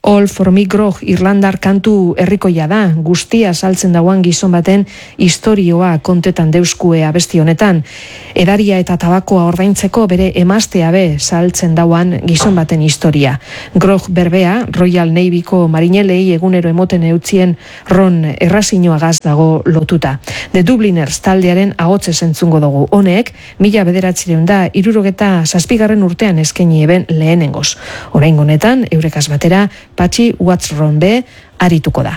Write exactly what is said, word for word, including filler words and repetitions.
All for me grog Irlandar kantu herrikoia da, guztia saltzen dauan gizon baten istorioa kontetan deuskue abesti honetan. Edaria eta tabakoa ordaintzeko bere emaztea be saltzen dauan gizon baten historia. Grog berbea, Royal Navyko marinelei egunero emoten eutzien ron errazinoagaz dago lotuta. The Dubliners taldearen ahotze entzungo dugu. Honek, mila bederatzireun da, irurogeta zazpigarren urtean eskaini eben lehenengoz. Oraingo honetan, eurekaz batera, Patxi What's Wrong be arituko da.